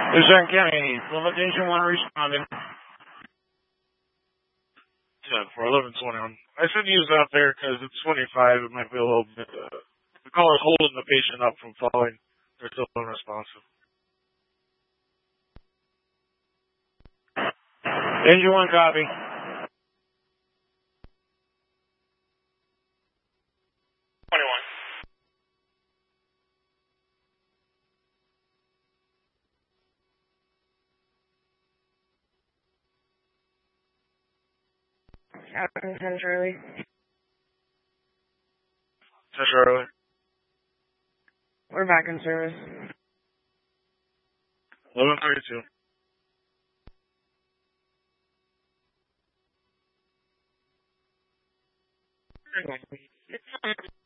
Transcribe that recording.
Luzerne County, Limitation 1 responding. 10 for 1121. I shouldn't use that there because it's 25. It might be a little bit. The caller's holding the patient up from falling. They're still unresponsive. Engine 1 copy. Captain 10 Charlie. 10 Charlie. We're back in service. 1132. It's